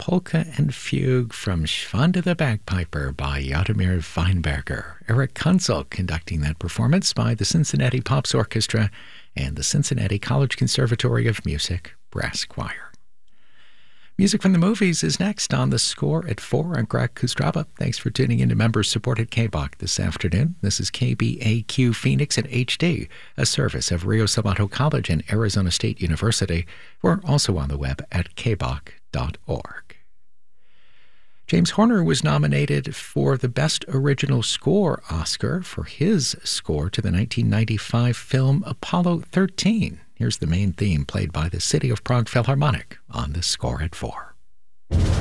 Polka and Fugue from Schwanda the Bagpiper by Jaromir Weinberger. Eric Kunzel conducting that performance by the Cincinnati Pops Orchestra and the Cincinnati College Conservatory of Music Brass Choir. Music from the movies is next on The Score at 4. I'm Greg Kustraba. Thanks for tuning in to members-supported KBOC this afternoon. This is KBAQ Phoenix at HD, a service of Rio Salado College and Arizona State University. We're also on the web at kboc.org. James Horner was nominated for the Best Original Score Oscar for his score to the 1995 film Apollo 13. Here's the main theme played by the City of Prague Philharmonic on The Score at 4.